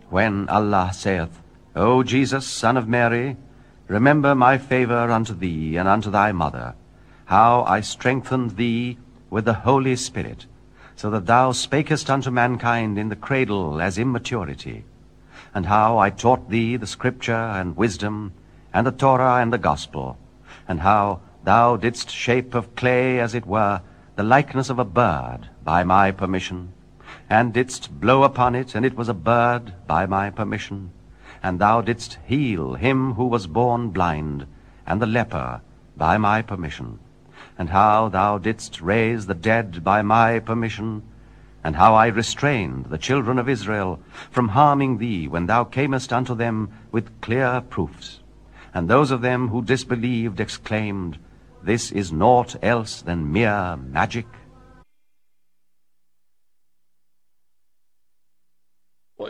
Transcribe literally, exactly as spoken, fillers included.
when Allah saith, O Jesus, son of Mary, remember my favor unto thee and unto thy mother, how I strengthened thee with the Holy Spirit, so that thou spakest unto mankind in the cradle as immaturity, and how I taught thee the Scripture and wisdom, and the Torah and the gospel, and how thou didst shape of clay, as it were, the likeness of a bird, by my permission, and didst blow upon it, and it was a bird, by my permission, and thou didst heal him who was born blind, and the leper, by my permission, and how thou didst raise the dead by my permission, and how I restrained the children of Israel from harming thee when thou camest unto them with clear proofs. And those of them who disbelieved exclaimed, This is naught else than mere magic.